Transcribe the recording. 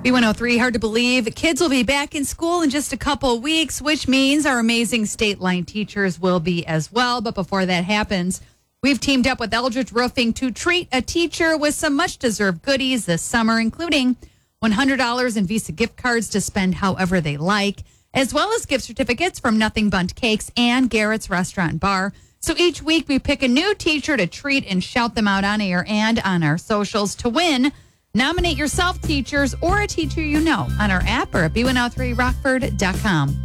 B103, hard to believe. Kids will be back in school in just a couple of weeks, which means our amazing state line teachers will be as well. But before that happens, we've teamed up with Eldridge Roofing to treat a teacher with some much-deserved goodies this summer, including $100 in Visa gift cards to spend however they like, as well as gift certificates from Nothing Bundt Cakes and Garrett's Restaurant and Bar. So each week we pick a new teacher to treat and shout them out on air and on our socials. To win, nominate yourself, teachers, or a teacher you know on our app or at b103rockford.com.